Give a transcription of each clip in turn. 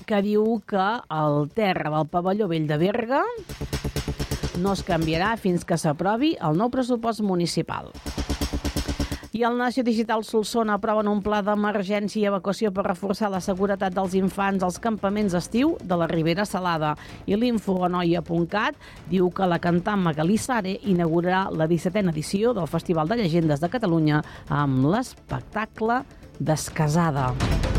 que diu que el terra del pavelló vell de Berga no es canviarà fins que s'aprovi el nou pressupost municipal. I el Nació Digital Solsona aproven un pla d'emergència i evacuació per reforçar la seguretat dels infants als campaments d'estiu de la Ribera Salada. I l'Infoanoia.cat diu que la cantant Magalí Sare inaugurarà la 17a edició del Festival de Llegendes de Catalunya amb l'espectacle Descasada.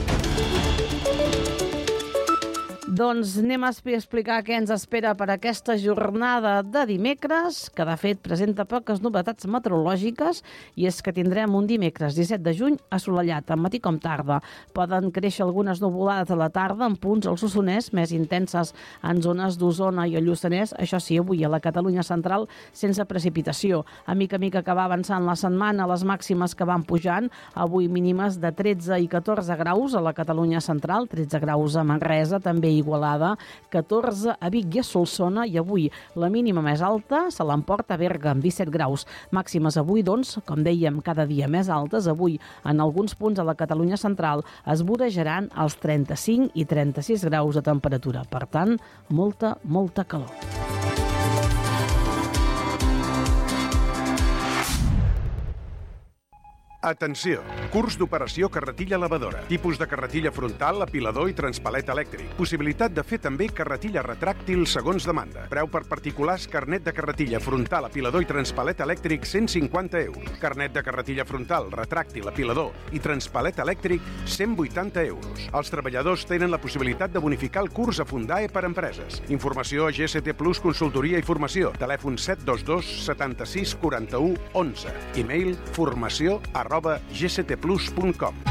Doncs anem a explicar què ens espera per aquesta jornada de dimecres, que de fet presenta poques novetats meteorològiques, i és que tindrem un dimecres 17 de juny assolellat, tant matí com tarda. Poden créixer algunes nuvolades a la tarda en punts al Solsonès, més intenses en zones d'Osona i el Lluçanès, això sí, avui a la Catalunya central sense precipitació. A mica que va avançant la setmana, les màximes que van pujant, avui mínimes de 13 i 14 graus a la Catalunya central, 13 graus a Manresa, també Igualada, 14 a Vic i a Solsona, i avui la mínima més alta se l'emporta a Berga amb 17 graus. Màximes avui, doncs, com dèiem, cada dia més altes. Avui, en alguns punts de la Catalunya central, es vorejaran els 35 i 36 graus de temperatura. Per tant, molta calor. Atenció! Curs d'operació carretilla lavadora. Tipus de carretilla frontal, apilador i transpalet elèctric. Possibilitat de fer també carretilla retràctil segons demanda. Preu per particulars: carnet de carretilla frontal, apilador i transpalet elèctric, 150 euros. Carnet de carretilla frontal, retràctil, apilador i transpalet elèctric, 180 euros. Els treballadors tenen la possibilitat de bonificar el curs a Fundae per empreses. Informació a GST Plus Consultoria i Formació. Telèfon 722 76 41 11. E-mail formació@gstplus.com.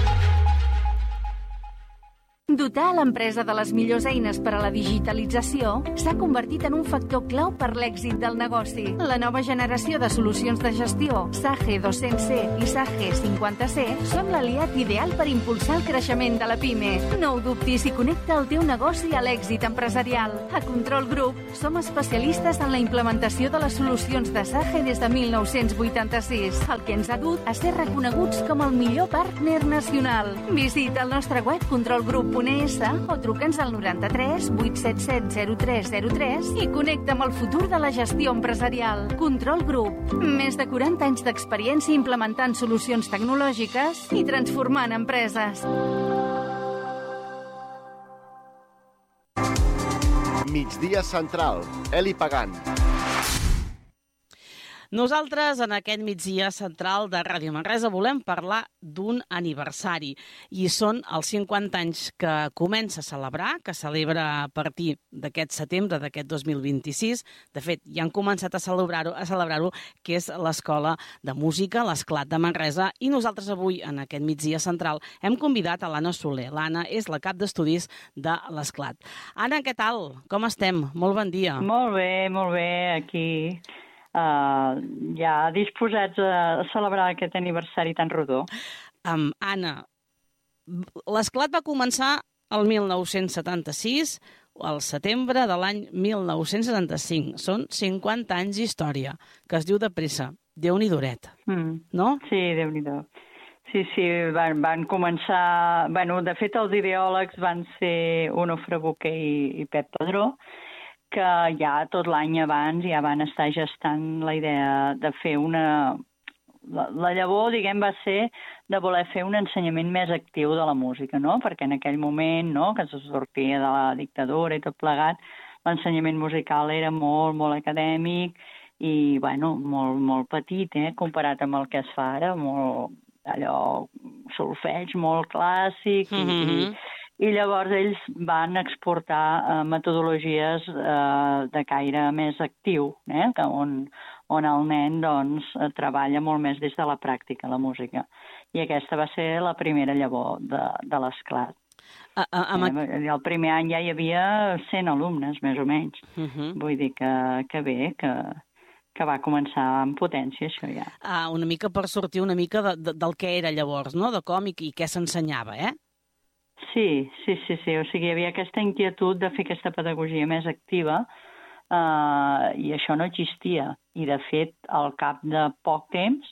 Dotar l'empresa de les millors eines per a la digitalització s'ha convertit en un factor clau per l'èxit del negoci. La nova generació de solucions de gestió, SAGE 200C i SAGE 50C, són l'aliat ideal per impulsar el creixement de la PIME. No ho dubtis i connecta el teu negoci a l'èxit empresarial. A Control Group som especialistes en la implementació de les solucions de SAGE des de 1986, el que ens ha dut a ser reconeguts com el millor partner nacional. Visita el nostre web controlgroup.es o truca'ns al 93 877 0303 i connecta amb el futur de la gestió empresarial. Control Group. Més de 40 anys d'experiència implementant solucions tecnològiques i transformant empreses. Migdia Central. Eli Pagant. Nosaltres, en aquest migdia central de Ràdio Manresa, volem parlar d'un aniversari. I són els 50 anys que comença a celebrar, que celebra a partir d'aquest setembre, d'aquest 2026. De fet, ja han començat a celebrar-ho, que és l'Escola de Música, l'Esclat de Manresa. I nosaltres avui, en aquest migdia central, hem convidat a l'Anna Soler. L'Anna és la cap d'estudis de l'Esclat. Anna, què tal? Com estem? Molt bon dia. Molt bé, aquí... ja disposats a celebrar aquest aniversari tan rodó. Anna, l'Esclat va començar el 1976, al setembre de l'any 1975. Són 50 anys d'història, que es diu de pressa. Déu-n'hi-doret, no? Sí, Déu-n'hi-do. Sí, van començar... de fet, els ideòlegs van ser Onofre Boquer i Pep Padró, que ja tot l'any abans ja van estar gestant la idea de fer una... La llavor, diguem, va ser de voler fer un ensenyament més actiu de la música, no? Perquè en aquell moment, no?, que se sortia de la dictadura i tot plegat, l'ensenyament musical era molt acadèmic i, molt petit, comparat amb el que es fa ara, molt allò, solfeig, molt clàssic i llavors ells van exportar metodologies de caire més actiu, on el nen treballa molt més des de la pràctica, la música. I aquesta va ser la primera llavor de l'Esclat. El primer any ja hi havia 100 alumnes, més o menys. Vull dir que bé, que va començar amb potència, això ja. Una mica per sortir una mica del que era llavors, no?, de com i què s'ensenyava, Sí. O sigui, hi havia aquesta inquietud de fer aquesta pedagogia més activa i això no existia. I, de fet, al cap de poc temps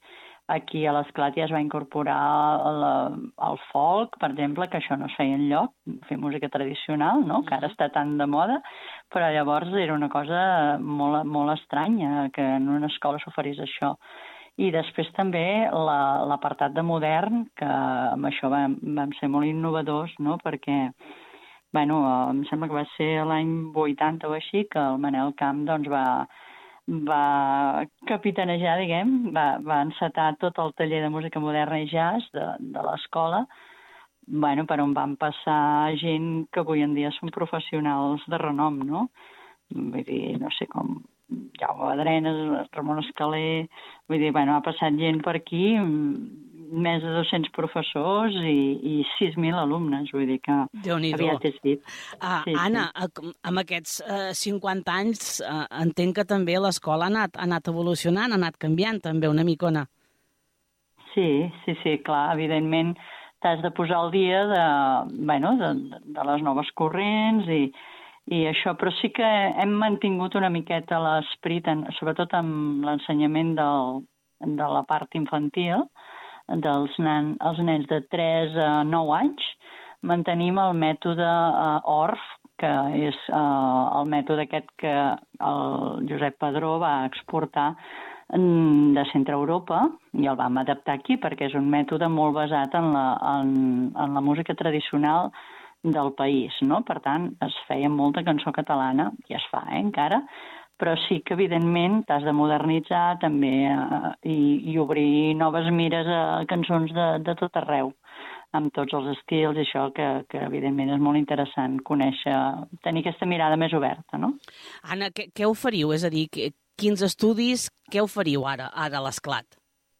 aquí a l'Esclat ja es va incorporar el folk, per exemple, que això no es feia enlloc, fer música tradicional, no? Que ara està tan de moda, però llavors era una cosa molt, molt estranya que en una escola s'oferís això. I després també l'apartat de modern, que amb això vam ser molt innovadors, no? Perquè em sembla que va ser l'any 80 o així que el Manel Camp doncs, va capitanejar, diguem, va encetar tot el taller de música moderna i jazz de l'escola, per on van passar gent que avui en dia són professionals de renom, no? Vull dir, no sé com Jaume Badrenes, Ramon Escaler, vull dir, ha passat gent per aquí, més de 200 professors i 6.000 alumnes, vull dir que aviat és dit. Anna, amb aquests 50 anys entenc que també l'escola ha anat evolucionant, ha anat canviant també una micona. Sí, clar, evidentment t'has de posar al dia de les noves corrents i això, però sí que hem mantingut una miqueta l'esperit, sobretot amb l'ensenyament de la part infantil, els nens de 3 a 9 anys, mantenim el mètode ORF, que és el mètode aquest que el Josep Padró va exportar de Centre Europa i el vam adaptar aquí perquè és un mètode molt basat en la música tradicional del país, no? Per tant, es feia molta cançó catalana, i es fa encara, però sí que, evidentment, t'has de modernitzar també i obrir noves mires a cançons de tot arreu, amb tots els estils i això, que evidentment és molt interessant conèixer, tenir aquesta mirada més oberta, no? Anna, què oferiu? És a dir, quins estudis, què oferiu ara a l'Esclat?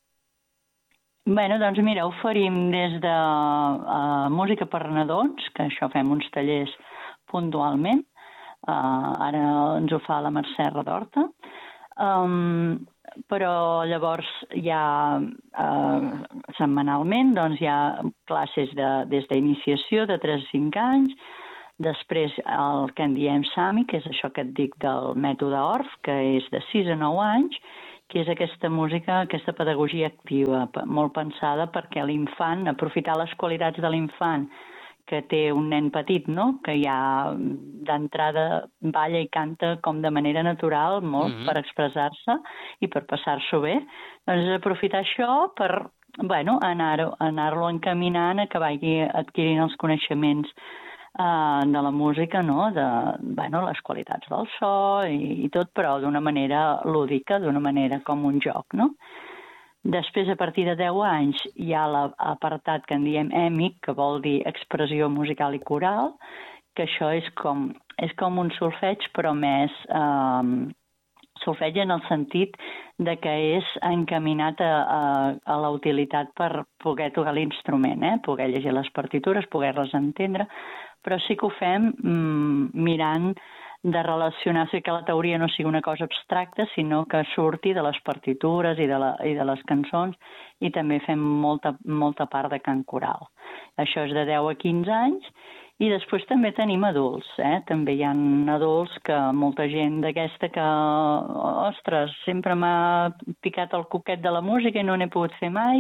Doncs mira, oferim des de música per nadons, que això fem uns tallers puntualment, ara ens ho fa la Mercè Redorta, però llavors hi ha setmanalment hi ha classes des d'iniciació de 3 a 5 anys, després el que en diem SAMI, que és això que et dic del mètode ORF, que és de 6 a 9 anys, que és aquesta música, aquesta pedagogia activa, molt pensada perquè l'infant, aprofitar les qualitats de l'infant que té un nen petit, no? Que ja d'entrada balla i canta com de manera natural, molt per expressar-se i per passar-s'ho bé. Doncs aprofitar això per anar-lo encaminant a que vagi adquirint els coneixements de la música, no? Les qualitats del so i tot, però d'una manera lúdica, d'una manera com un joc, no? Després, a partir de 10 anys, hi ha l'apartat que en diem EMIC, que vol dir expressió musical i coral, que això és com un solfeig, però més solfeig en el sentit de que és encaminat a la utilitat per poder tocar l'instrument, poder llegir les partitures, poder-les entendre, però sí que ho fem mirant de relacionar, que la teoria no sigui una cosa abstracta, sinó que surti de les partitures i de les cançons, i també fem molta part de cant coral. Això és de 10 a 15 anys, i després també tenim adults, També hi ha adults que molta gent d'aquesta que, ostres, sempre m'ha picat el coquet de la música i no n'he pogut fer mai,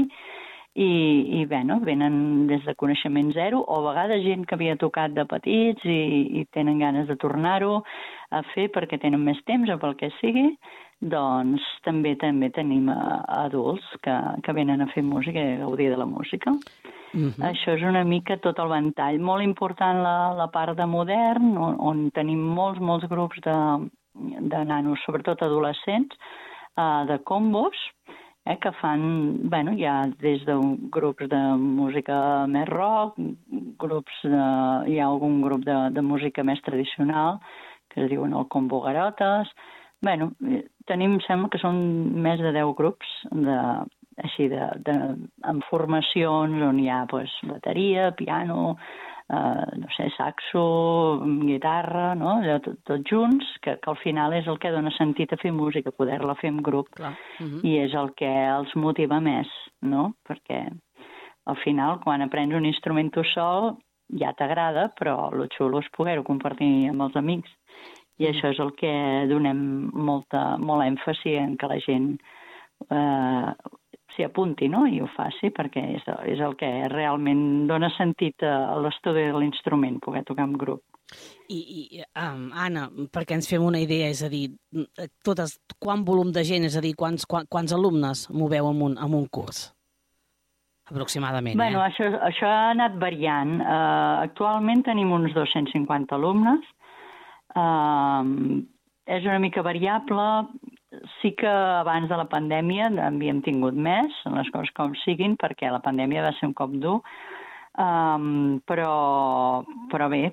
i venen des de coneixement zero, o a vegades gent que havia tocat de petits i tenen ganes de tornar-ho a fer perquè tenen més temps o pel que sigui, doncs també tenim adults que venen a fer música i a gaudir de la música. Això és una mica tot el ventall. Molt important la part de modern, on tenim molts grups de nanos, sobretot adolescents, de combos, que fan, ja des de grups de música més rock, hi ha algun grup de música més tradicional, que es diuen el Combo Garotes. Tenim, sembla que són més de 10 grups amb formacions on hi ha bateria, piano, no sé, saxo, guitarra, no? Tots junts, que al final és el que dona sentit a fer música, poder-la fer en grup. I és el que els motiva més, no? Perquè al final, quan aprens un instrument tu sol, ja t'agrada, però el xulo és poder-ho compartir amb els amics. I això és el que donem molt èmfasi en que la gent s'hi apunti, no?, i ho faci, perquè és el que realment dona sentit a l'estudi de l'instrument, poder tocar en grup. Anna, perquè ens fem una idea, és a dir, quant volum de gent, és a dir, quants alumnes moveu en un curs? Aproximadament, Bueno, això ha anat variant. Actualment tenim uns 250 alumnes. És una mica variable. Sí que abans de la pandèmia havíem tingut més, les coses com siguin, perquè la pandèmia va ser un cop dur. Però bé,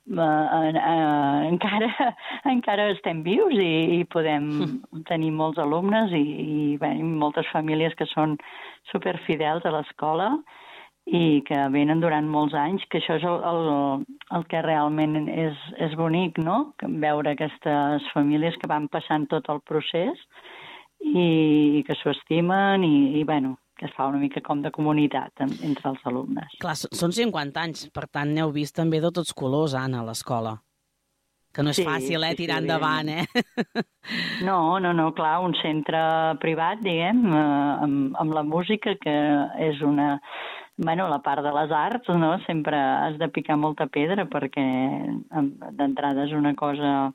encara estem vius i podem tenir molts alumnes i moltes famílies que són superfidels a l'escola i que venen durant molts anys, que això és el que realment és bonic, no?, veure aquestes famílies que van passant tot el procés i que s'ho estimen i que es fa una mica com de comunitat entre els alumnes. Clar, són 50 anys, per tant, n'heu vist també de tots colors, Anna, a l'escola. Que no és fàcil, tirar endavant, No, clar, un centre privat, diguem, amb la música, que és la part de les arts, no?, sempre has de picar molta pedra, perquè d'entrada és una cosa,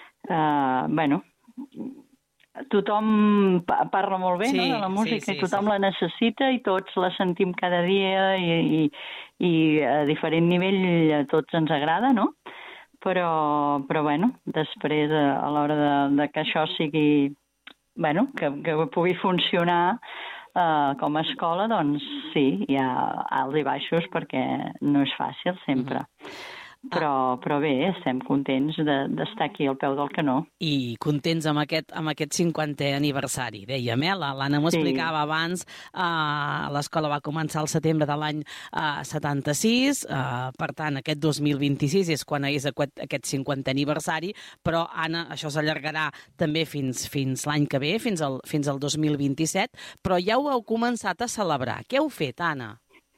tothom parla molt bé, no?, de la música, i tothom la necessita i tots la sentim cada dia i a diferent nivell a tots ens agrada, no? Però després, a l'hora de que això sigui, que pugui funcionar com a escola, doncs sí, hi ha alts i baixos perquè no és fàcil sempre. Però bé, estem contents d'estar aquí al peu del canó. I contents amb aquest 50è aniversari, dèiem, l'Anna m'ho explicava abans, l'escola va començar al setembre de l'any 76, per tant, aquest 2026 és quan és aquest 50è aniversari, però, Anna, això s'allargarà també fins l'any que ve, fins al 2027, però ja ho heu començat a celebrar. Què heu fet, Anna?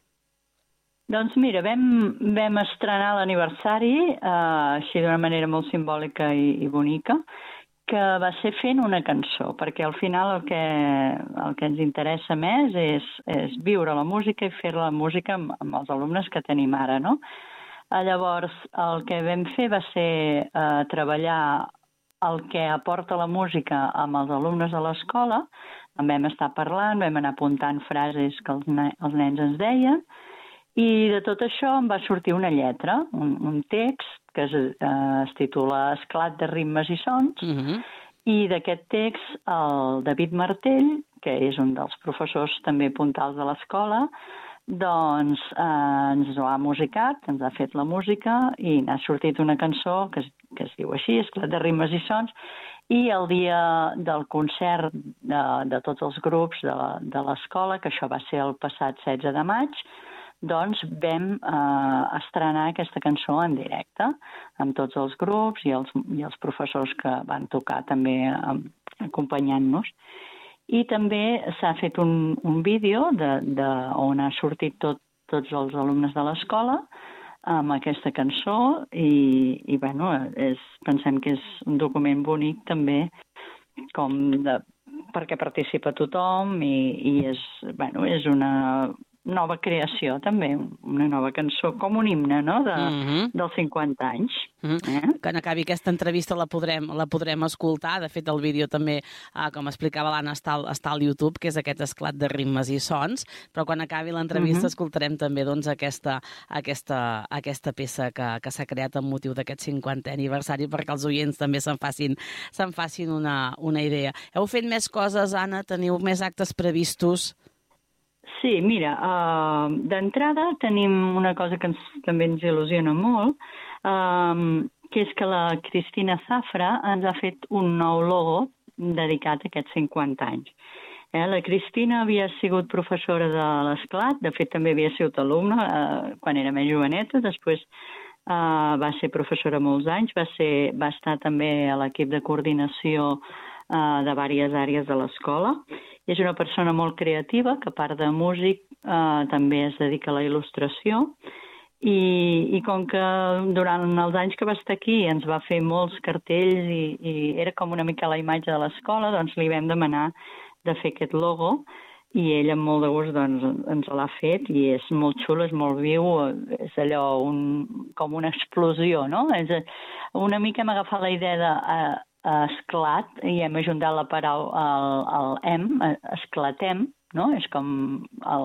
Doncs mira, vam estrenar l'aniversari, així d'una manera molt simbòlica i bonica, que va ser fent una cançó, perquè al final el que ens interessa més és viure la música i fer la música amb els alumnes que tenim ara, no? Llavors, el que vam fer va ser treballar el que aporta la música amb els alumnes de l'escola, en vam estar parlant, vam anar apuntant frases que els nens ens deien, i de tot això em va sortir una lletra, un text que es titula Esclat de ritmes i sons, i d'aquest text el David Martell, que és un dels professors també puntals de l'escola, doncs ens ho ha musicat, ens ha fet la música i n'ha sortit una cançó que es diu així, Esclat de ritmes i sons, i el dia del concert de tots els grups de l'escola, que això va ser el passat 16 de maig, doncs vam estrenar aquesta cançó en directe amb tots els grups i els professors que van tocar també acompanyant-nos. I també s'ha fet un vídeo on ha sortit tots els alumnes de l'escola amb aquesta cançó i pensem que és un document bonic també perquè participa tothom i és una nova creació, també, una nova cançó, com un himne, no?, dels 50 anys. Quan acabi aquesta entrevista la podrem escoltar. De fet, el vídeo també, com explicava l'Anna, està al YouTube, que és aquest Esclat de ritmes i sons, però quan acabi l'entrevista escoltarem també aquesta peça que s'ha creat amb motiu d'aquest 50è aniversari, perquè els oients també se'n facin una idea. Heu fet més coses, Anna? Teniu més actes previstos? Sí, mira, d'entrada tenim una cosa que també ens il·lusiona molt, que és que la Cristina Zafra ens ha fet un nou logo dedicat a aquests 50 anys. La Cristina havia sigut professora de l'Esclat, de fet també havia sigut alumna quan era més joveneta, després va ser professora molts anys, va estar també a l'equip de coordinació de diverses àrees de l'escola. És una persona molt creativa, que a part de músic també es dedica a la il·lustració i com que durant els anys que va estar aquí ens va fer molts cartells i era com una mica la imatge de l'escola, doncs li vam demanar de fer aquest logo i ell amb molt de gust doncs, ens l'ha fet i és molt xulo, és molt viu, és allò com una explosió, no? Una mica hem agafat la idea de esclat i hem ajuntat la paraula al esclatem, no? És com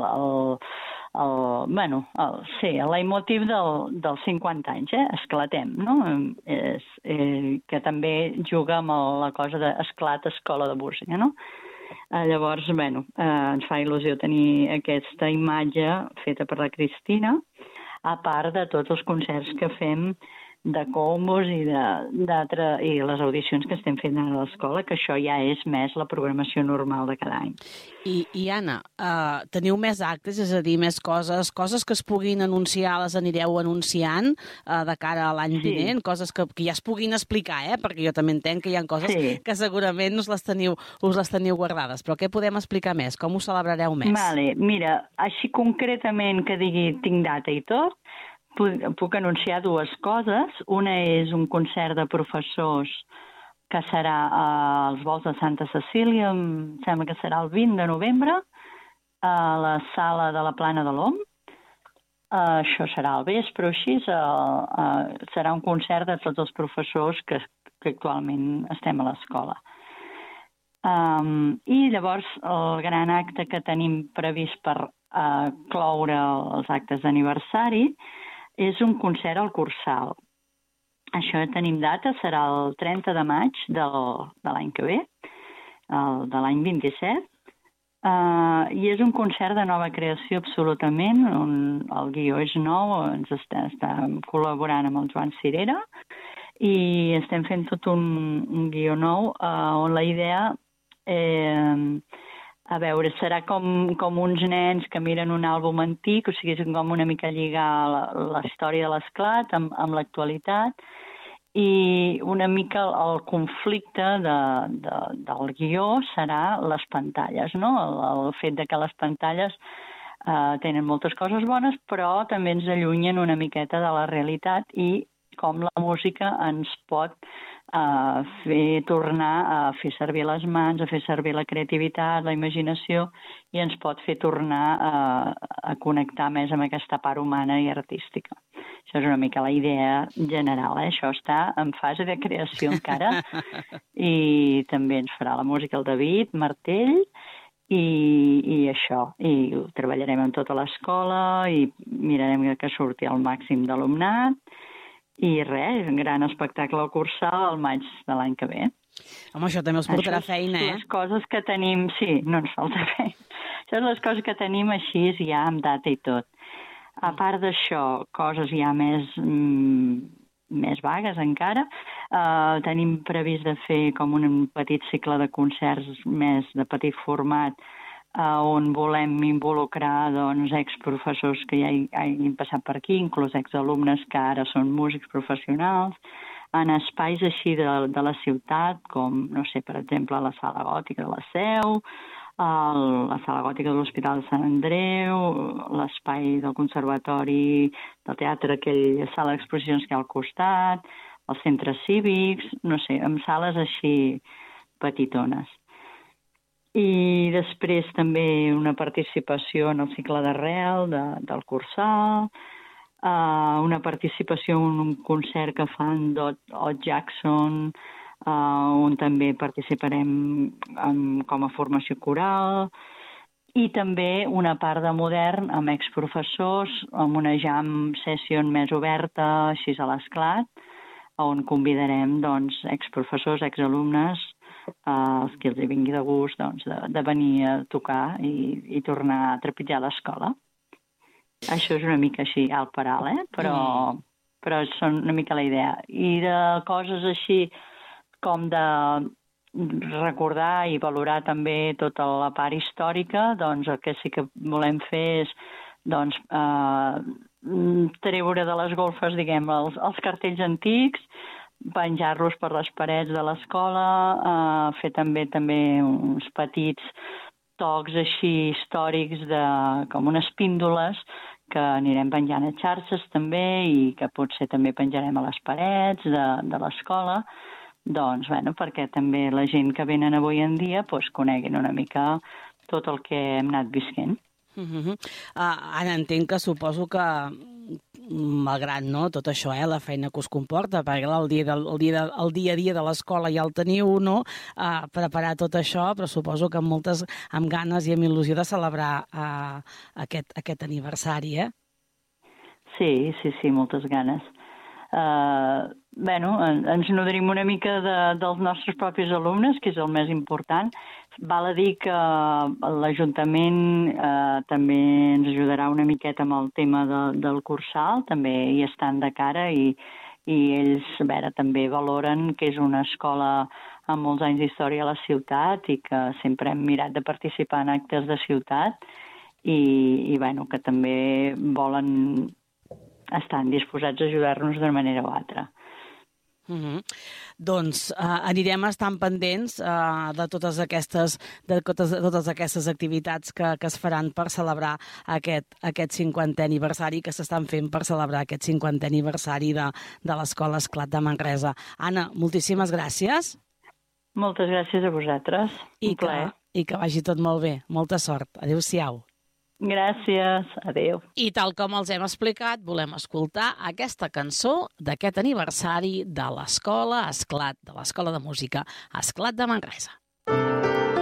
el leitmotiv dels 50 anys, esclatem, no? Que també juga amb la cosa d'esclat, escola de música, no? Llavors, ens fa il·lusió tenir aquesta imatge feta per la Cristina, a part de tots els concerts que fem de combos i les audicions que estem fent a l'escola, que això ja és més la programació normal de cada any. I Anna, teniu més actes, és a dir, més coses que es puguin anunciar, les anireu anunciant de cara a l'any vinent, coses que ja es puguin explicar, perquè jo també entenc que hi ha coses que segurament us les teniu guardades, però què podem explicar més? Com ho celebrareu més? Vale, mira, així concretament que digui tinc data i tot, puc anunciar dues coses. Una és un concert de professors que serà als Vols de Santa Cecília, em sembla que serà el 20 de novembre, a la sala de la Plana de l'Om. Això serà al vespre o així. Serà un concert de tots els professors que actualment estem a l'escola. I llavors el gran acte que tenim previst per cloure els actes d'aniversari és un concert al Cursal. Això tenim data, serà el 30 de maig de l'any que ve, de l'any 27, i és un concert de nova creació absolutament, on el guió és nou, ens estem col·laborant amb el Joan Cirera, i estem fent tot un guió nou, on la idea a veure, serà com uns nens que miren un àlbum antic, o sigui, és com una mica lligar la història de l'esclat amb l'actualitat, i una mica el conflicte del guió serà les pantalles, no? El fet de que les pantalles tenen moltes coses bones, però també ens allunyen una miqueta de la realitat i com la música ens pot fer tornar a fer servir les mans, a fer servir la creativitat, la imaginació, i ens pot fer tornar a connectar més amb aquesta part humana i artística. Això és una mica la idea general, Això està en fase de creació encara, i també ens farà la música el David Martell, i això, i ho treballarem amb tota l'escola, i mirarem que surti el màxim d'alumnat, i res, un gran espectacle al Cursal al maig de l'any que ve. Home, això també us portarà feina, Les coses que tenim, sí, no ens falta feina. Això són les coses que tenim així ja amb data i tot. A part d'això, coses ja més vagues encara, tenim previst de fer com un petit cicle de concerts més de petit format, on volem involucrar exprofessors que ja hagin passat per aquí, inclús exalumnes que ara són músics professionals, en espais així de la ciutat, com, no sé, per exemple, la Sala Gòtica de la Seu, la Sala Gòtica de l'Hospital de Sant Andreu, l'espai del Conservatori del Teatre, aquella sala d'exposicions que hi ha al costat, els centres cívics, no sé, amb sales així petitones. I després també una participació en el cicle d'arrel del Cursal, una participació en un concert que fan Ott Jackson, on també participarem com a formació coral, i també una part de modern amb exprofessors, amb una jam session més oberta, així a l'esclat, on convidarem exprofessors, exalumnes, els que els hi vingui de gust de venir a tocar i tornar a trepitjar l'escola. Això és una mica així al paral, però són una mica la idea. I de coses així com de recordar i valorar també tota la part històrica, el que sí que volem fer és treure de les golfes, diguem, els cartells antics, penjar-los per les parets de l'escola, fer també uns petits tocs així històrics com unes píndoles que anirem penjant a xarxes també i que potser també penjarem a les parets de l'escola, perquè també la gent que venen avui en dia coneguin una mica tot el que hem anat visquent. Ara entenc que suposo que, malgrat tot això, la feina que us comporta, perquè el dia a dia de l'escola ja el teniu, preparar tot això, però suposo que amb ganes i amb il·lusió de celebrar aquest aniversari, Sí, moltes ganes. Ens nodrim una mica dels nostres propis alumnes, que és el més important. Val a dir que l'Ajuntament també ens ajudarà una miqueta amb el tema del cursal, també hi estan de cara i ells, també valoren que és una escola amb molts anys d'història a la ciutat i que sempre hem mirat de participar en actes de ciutat i que també estan disposats a ajudar-nos d'una manera o altra. Doncs anirem estant pendents de totes aquestes activitats que es faran per celebrar aquest 50è aniversari, que s'estan fent per celebrar aquest 50è aniversari de l'Escola Esclat de Manresa. Anna, moltíssimes gràcies. Moltes gràcies a vosaltres. Un plaer. I que vagi tot molt bé. Molta sort. Adéu-siau. Gràcies, adéu. I tal com els hem explicat, volem escoltar aquesta cançó d'aquest aniversari de l'Escola Esclat, de l'Escola de Música Esclat de Manresa.